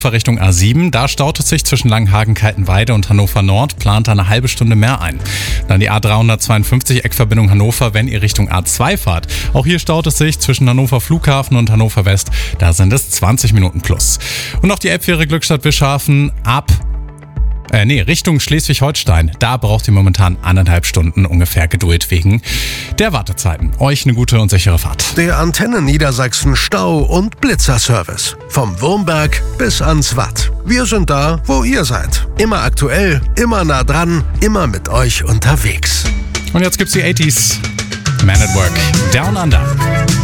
Richtung A7, da staut es sich zwischen Langenhagen-Kaltenweide und Hannover Nord, plant da eine halbe Stunde mehr ein. Dann die A352 Eckverbindung Hannover, wenn ihr Richtung A2 fahrt. Auch hier staut es sich zwischen Hannover Flughafen und Hannover West, da sind es 20 Minuten plus. Und noch die Elbfähre Glückstadt-Bischhafen Richtung Schleswig-Holstein. Da braucht ihr momentan 1,5 Stunden ungefähr Geduld wegen der Wartezeiten. Euch eine gute und sichere Fahrt. Der Antenne Niedersachsen Stau- und Blitzerservice. Vom Wurmberg bis ans Watt. Wir sind da, wo ihr seid. Immer aktuell, immer nah dran, immer mit euch unterwegs. Und jetzt gibt's die 80s. Man at Work. Down Under.